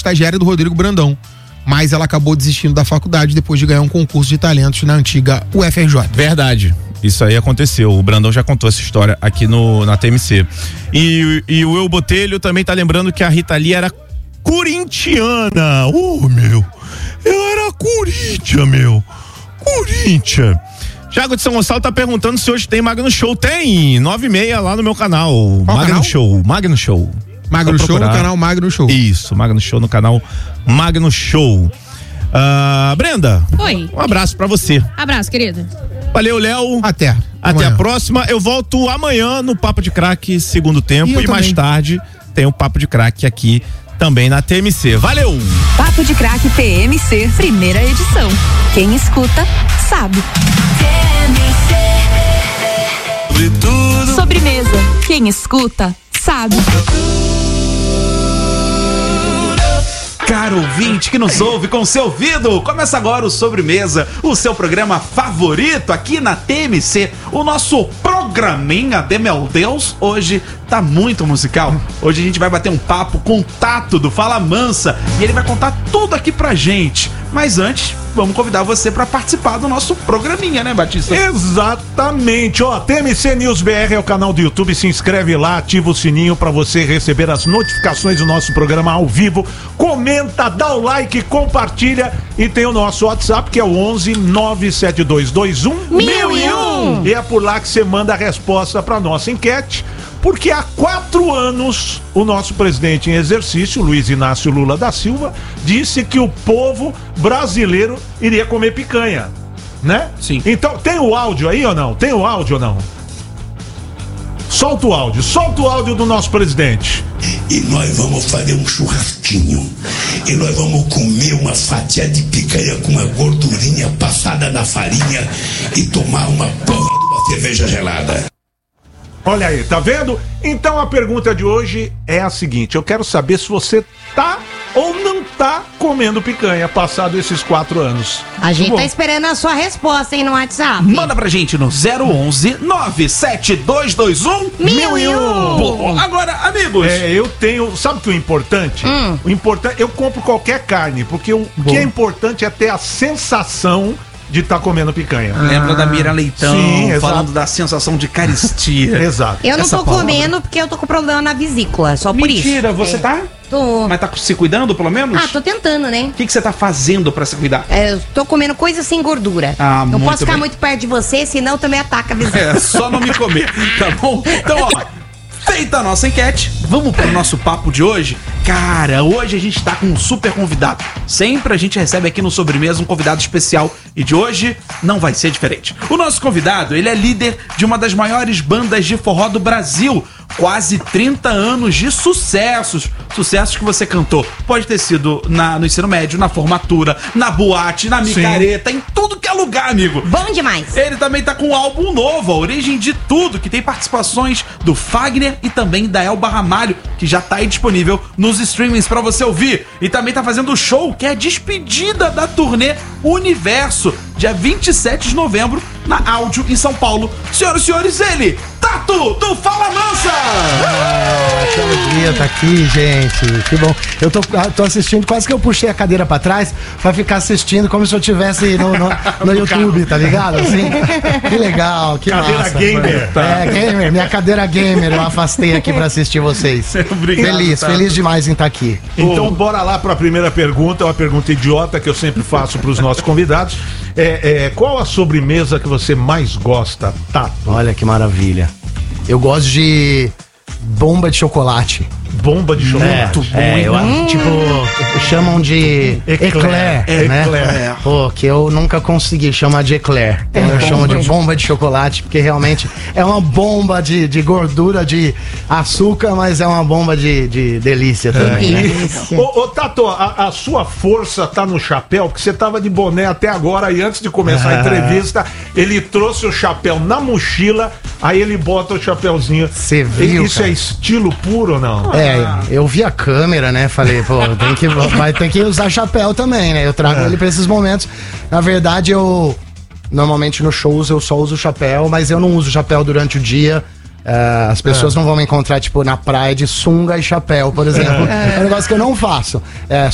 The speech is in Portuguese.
estagiária do Rodrigo Brandão. Mas ela acabou desistindo da faculdade depois de ganhar um concurso de talentos na antiga UFRJ. Verdade. Isso aí aconteceu. O Brandão já contou essa história aqui na TMC. E o Eu Botelho também tá lembrando que a Rita Lee era corintiana. Meu. Eu era Corinthians. Thiago de São Gonçalo tá perguntando se hoje tem Magno Show. Tem, 9h30 lá no meu canal. Qual Magno canal? Show. Magno Show no canal Magno Show. Isso, Magno Show no canal Magno Show. Brenda. Oi. Um abraço pra você. Abraço, querida. Valeu, Léo. Até a próxima. Eu volto amanhã no Papo de Craque, segundo tempo. E mais tarde tem o Papo de Craque aqui também na TMC. Valeu! Papo de Craque TMC, primeira edição. Quem escuta, sabe. TMC. Sobremesa. Quem escuta, sabe. Caro ouvinte que nos ouve com seu ouvido, começa agora o Sobremesa, o seu programa favorito aqui na TMC, o nosso programinha de meu Deus, hoje tá muito musical. Hoje a gente vai bater um papo com o Tato do Fala Mansa e ele vai contar tudo aqui pra gente. Mas antes, vamos convidar você para participar do nosso programinha, né, Batista? Exatamente, TMC News BR é o canal do YouTube, se inscreve lá, ativa o sininho para você receber as notificações do nosso programa ao vivo, comenta, dá o like, compartilha e tem o nosso WhatsApp que é o 11 97221 1001 e é por lá que você manda a resposta para nossa enquete. Porque há 4 anos o nosso presidente em exercício, Luiz Inácio Lula da Silva, disse que o povo brasileiro iria comer picanha, né? Sim. Então, tem o áudio aí ou não? Solta o áudio do nosso presidente. E nós vamos fazer um churrasquinho. E nós vamos comer uma fatia de picanha com uma gordurinha passada na farinha e tomar uma porra de uma cerveja gelada. Olha aí, tá vendo? Então a pergunta de hoje é a seguinte: eu quero saber se você tá ou não tá comendo picanha passado esses 4 anos. A gente tá esperando a sua resposta aí no WhatsApp. Manda pra gente no 011 97221 1001. Bom, agora, amigos. Eu tenho. Sabe o que é o importante? O importante, eu compro qualquer carne, porque o que é importante é ter a sensação de estar comendo picanha. Lembra da Mira Leitão, sim, falando da sensação de caristia. Exato. Eu não tô comendo porque eu tô com problema na vesícula, só por isso. Mentira, você tá? Tô. Mas tá se cuidando, pelo menos? Tô tentando, né? O que você tá fazendo pra se cuidar? Eu tô comendo coisa sem gordura. Não posso ficar muito perto de você, senão também ataca a vesícula. Só não me comer, tá bom? Então, feita a nossa enquete, vamos pro nosso papo de hoje. Cara, hoje a gente tá com um super convidado. Sempre a gente recebe aqui no Sobremesa um convidado especial e de hoje não vai ser diferente. O nosso convidado, ele é líder de uma das maiores bandas de forró do Brasil. Quase 30 anos de sucessos que você cantou. Pode ter sido no ensino médio, na formatura, na boate, na micareta, em tudo que é lugar, amigo. Bom demais. Ele também tá com um álbum novo, A Origem de Tudo, que tem participações do Fagner e também da Elba Ramalho, que já tá aí disponível nos streamings pra você ouvir. E também tá fazendo o show, que é a despedida da turnê Universo, dia 27 de novembro, na Áudio, em São Paulo. Senhoras e senhores, ele, Tato do Fala Mansa! Que alegria tá aqui, gente. Que bom. Eu tô assistindo, quase que eu puxei a cadeira pra trás pra ficar assistindo como se eu tivesse no YouTube, tá ligado? Assim, que legal, que cadeira massa. Gamer. Gamer, minha cadeira gamer eu afastei aqui pra assistir vocês. Obrigado, feliz demais em estar aqui. Então bora lá pra primeira pergunta, uma pergunta idiota que eu sempre faço pros nossos convidados. Qual a sobremesa que você mais gosta, Tato? Olha que maravilha. Eu gosto de bomba de chocolate. Bomba de chocolate? Chamam de eclair, né? Pô, que eu nunca consegui chamar de eclair. Então eu chamo de bomba de chocolate, porque realmente é uma bomba de gordura, de açúcar, mas é uma bomba de delícia também, né? Ô Tato, a sua força tá no chapéu, porque você tava de boné até agora e antes de começar a entrevista, ele trouxe o chapéu na mochila, aí ele bota o chapéuzinho. Você viu, isso, cara? É estilo puro ou não? Eu vi a câmera, né? Falei, vai ter que usar chapéu também, né? Eu trago ele pra esses momentos. Na verdade, normalmente nos shows eu só uso chapéu, mas eu não uso chapéu durante o dia. As pessoas não vão me encontrar, tipo, na praia de sunga e chapéu, por exemplo. É um negócio que eu não faço.